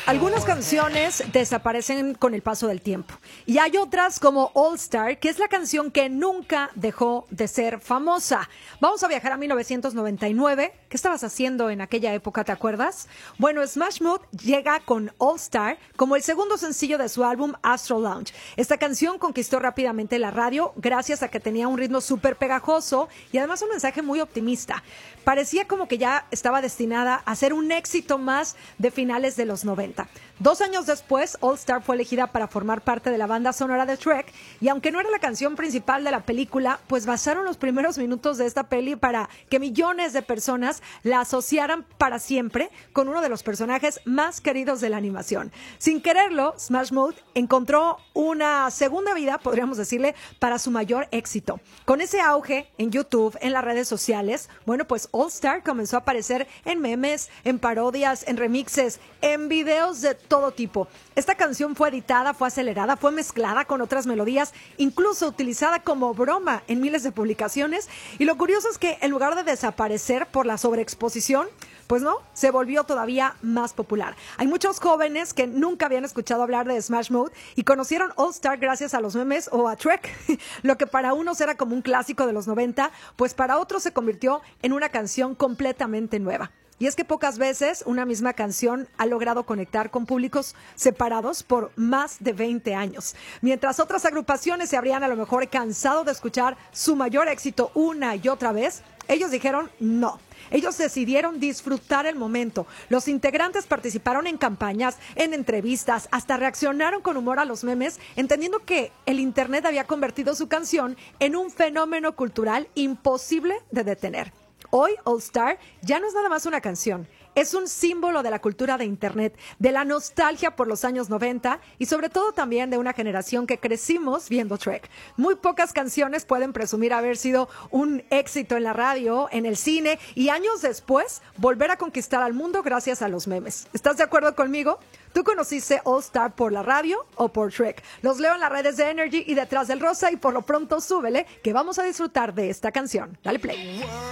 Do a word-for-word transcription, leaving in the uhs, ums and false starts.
Algunas canciones desaparecen con el paso del tiempo y hay otras como All Star, que es la canción que nunca dejó de ser famosa. Vamos a viajar a mil novecientos noventa y nueve. ¿Qué estabas haciendo en aquella época, te acuerdas? Bueno, Smash Mouth llega con All Star como el segundo sencillo de su álbum Astro Lounge. Esta canción conquistó rápidamente la radio gracias a que tenía un ritmo súper pegajoso y además un mensaje muy optimista. Parecía como que ya estaba destinada a ser un éxito más de finales de los noventa. Dos años después, All Star fue elegida para formar parte de la banda sonora de Shrek, y aunque no era la canción principal de la película, pues basaron los primeros minutos de esta peli para que millones de personas la asociaran para siempre con uno de los personajes más queridos de la animación. Sin quererlo, Smash Mouth encontró una segunda vida, podríamos decirle, para su mayor éxito. Con ese auge en YouTube, en las redes sociales, bueno, pues All Star comenzó a aparecer en memes, en parodias, en remixes, en videos de todo tipo. Esta canción fue editada, fue acelerada, fue mezclada con otras melodías, incluso utilizada como broma en miles de publicaciones. Y lo curioso es que en lugar de desaparecer por la sobreexposición, pues no, se volvió todavía más popular. Hay muchos jóvenes que nunca habían escuchado hablar de Smash Mouth y conocieron All Star gracias a los memes o a Shrek. Lo que para unos era como un clásico de los noventa, pues para otros se convirtió en una canción completamente nueva. Y es que pocas veces una misma canción ha logrado conectar con públicos separados por más de veinte años. Mientras otras agrupaciones se habrían a lo mejor cansado de escuchar su mayor éxito una y otra vez, ellos dijeron no. Ellos decidieron disfrutar el momento. Los integrantes participaron en campañas, en entrevistas, hasta reaccionaron con humor a los memes, entendiendo que el internet había convertido su canción en un fenómeno cultural imposible de detener. Hoy, All Star ya no es nada más una canción. Es un símbolo de la cultura de internet, de la nostalgia por los años noventa y sobre todo también de una generación que crecimos viendo Shrek. Muy pocas canciones pueden presumir haber sido un éxito en la radio, en el cine y años después volver a conquistar al mundo gracias a los memes. ¿Estás de acuerdo conmigo? ¿Tú conociste All Star por la radio o por Shrek? Los leo en las redes de Energy y Detrás del Rosa y por lo pronto súbele que vamos a disfrutar de esta canción. Dale play.